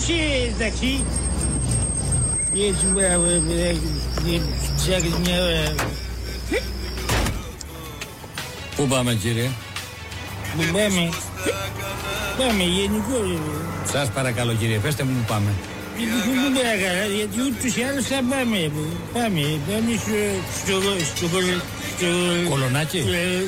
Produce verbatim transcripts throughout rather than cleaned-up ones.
εσύ, εντάξει. Έτσι, μπράβο, ψάχνεις μια ώρα. Πού πάμε, κύριε? Πού πάμε? Πάμε γενικό. Σας παρακαλώ, κύριε, πέστε μου πού πάμε. Δεν παρακαλώ, γιατί ούτως ή άλλως θα πάμε. Πάμε, πάμε στο... στο... στο... Κολονάκι?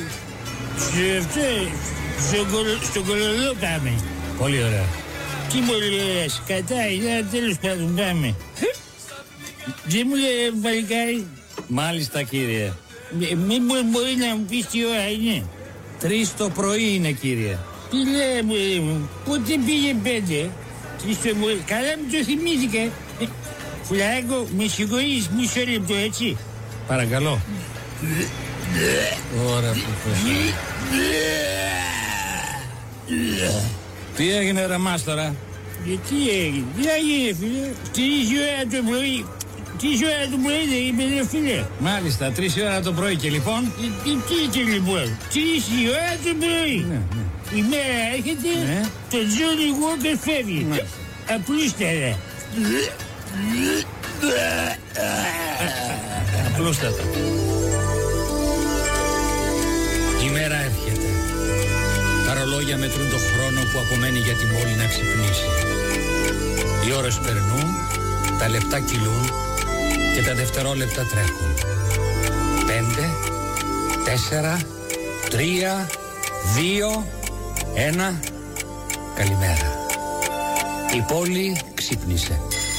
Στο κολονό πάμε. Πολύ ωραία. Τι πολύ ωραία, σκατά, είναι τέλος πάντων, πάμε. Δεν μου λέει παλικάρι. Μάλιστα, κύριε. Μήπως μπορεί να μου πεις τι ώρα είναι? Τρεις το πρωί είναι, κύριε. Τι λέει μωρέ μου, πότε πήγε πέντε? Τρεις το πρωί, καλά μου το θυμήθηκα. Φουλάκο, με συγχωρείς μισό λεπτό, έτσι? Παρακαλώ. Ωραία που πες. Τι έγινε ρε μάστορα? Τι έγινε, τι έγινε φίλε? Τρεις ώρα το πρωί. Τρεις ώρα το πρωί δεν είπε ρε φίλε? Μάλιστα, τρεις ώρα το πρωί και λοιπόν. Τι τι λοιπόν, τρεις ώρα το πρωί. Ναι, ναι. Η μέρα έρχεται, Ναι. το Τζόνι Γουόκερ φεύγει. Απλούστερα. Απλούστατα. Η μέρα έρχεται. Τα ρολόγια μετρούν το χρόνο που απομένει για τη μόλι να ξυπνήσει. Οι ώρες περνούν, τα λεπτά κυλούν και τα δευτερόλεπτα τρέχουν. Πέντε, τέσσερα, τρία, δύο, ένα. Καλημέρα. Η πόλη ξύπνησε.